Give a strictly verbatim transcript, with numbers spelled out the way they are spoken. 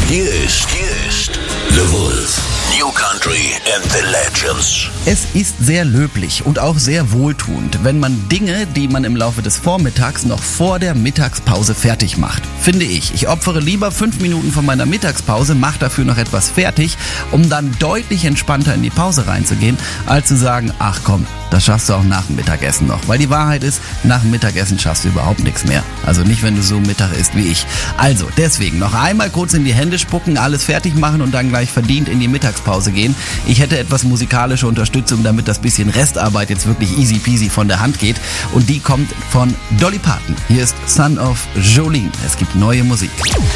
Hier ist, hier ist The Wolf. New Country and the Legends. Es ist sehr löblich und auch sehr wohltuend, wenn man Dinge, die man im Laufe des Vormittags noch vor der Mittagspause fertig macht. Finde ich. Ich opfere lieber fünf Minuten von meiner Mittagspause, mache dafür noch etwas fertig, um dann deutlich entspannter in die Pause reinzugehen, als zu sagen, ach komm, das schaffst du auch nach dem Mittagessen noch. Weil die Wahrheit ist, nach dem Mittagessen schaffst du überhaupt nichts mehr. Also nicht, wenn du so Mittag isst wie ich. Also deswegen noch einmal kurz in die Hände spucken, alles fertig machen und dann gleich verdient in die Mittagspause gehen. Ich hätte etwas musikalische Unterstützung, damit das bisschen Restarbeit jetzt wirklich easy peasy von der Hand geht. Und die kommt von Dolly Parton. Hier ist Son of Jolene. Es gibt neue Musik.